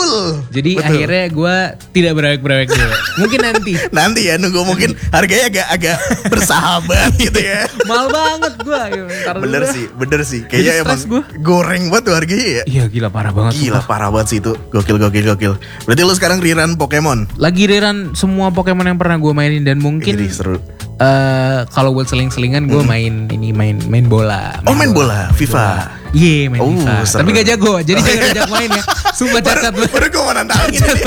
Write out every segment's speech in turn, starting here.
Betul. Jadi akhirnya gue tidak berewek-berewek dulu. Mungkin nanti ya nunggu mungkin harganya agak bersahabat gitu ya. mahal banget gue. Bener sih. Kayaknya emang goreng banget tuh harganya ya. Iya gila parah banget. Parah banget sih itu. Gokil. Berarti lu sekarang rerun Pokemon? Lagi rerun semua Pokemon yang pernah gue mainin dan mungkin seru. Kalau buat seling-selingan gue main bola. Main bola, FIFA. Iya main FIFA. Seru. Tapi gak jago, jadi jangan ajak main ya. Sumpah cacat lu. Baru gue mau nantangin ini.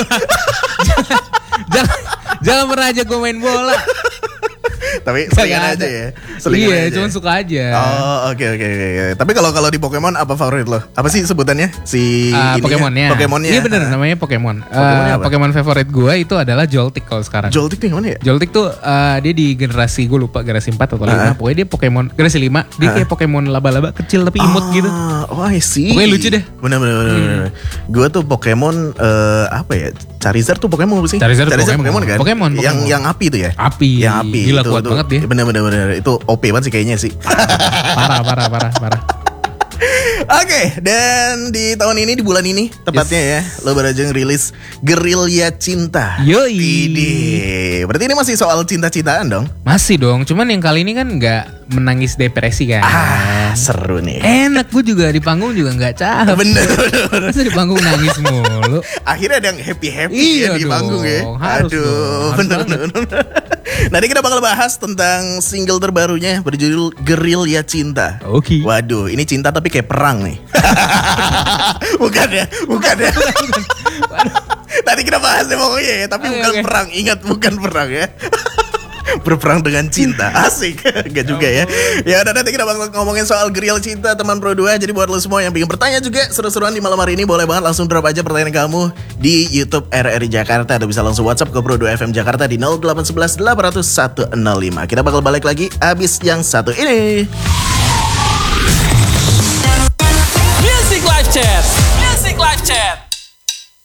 Jangan pernah ajak gue main bola. Tapi selingan aja ya. Iya, cuma suka aja. Oh, oke. Tapi kalau di Pokemon apa favorit lo? Apa sih sebutannya? Pokemonnya. Iya bener namanya Pokemon. Pokemon favorit gue itu adalah Joltik kalau sekarang. Joltik nih mana ya? Joltik tuh dia di generasi gue lupa generasi 4 atau 5. Pokoknya dia Pokemon generasi 5. Dia kayak Pokemon laba-laba kecil tapi imut gitu. Oh, I see. Pokoknya lucu deh. Bener. Gue tuh Pokemon apa ya? Charizard tuh Pokemon apa sih? Charizard Pokemon kan? Pokemon. Yang api tuh ya? Yang api. Gila kuat banget dia. Bener. Itu OP banget sih kayaknya sih. Parah. Oke, dan di tahun ini, di bulan ini tepatnya ya, lo baru aja ngerilis Gerilya Cinta. Yoi. Berarti ini masih soal cinta-cintaan dong? Masih dong, cuman yang kali ini kan gak menangis depresi kan. Seru nih. Enak, gue juga di panggung juga gak cakep. Bener. Masa di panggung nangis mulu. Akhirnya ada yang happy-happy ya di panggung ya. Bener. Nanti kita bakal bahas tentang single terbarunya berjudul Gerilya Cinta. Oke. Waduh, ini cinta tapi kayak perang nih. Bukan ya. Nanti kita bahas deh pokoknya ya. Tapi bukan perang. Ingat bukan perang ya. Berperang dengan cinta. Asik. Gak juga ya. Ya udah, nanti kita bakal ngomongin soal Gerilya Cinta teman Pro 2. Jadi buat lo semua yang pengen bertanya juga seru-seruan di malam hari ini, boleh banget langsung drop aja pertanyaan kamu di YouTube RRI Jakarta. Atau bisa langsung WhatsApp ke Pro 2 FM Jakarta di 0811 800 105. Kita bakal balik lagi abis yang satu ini.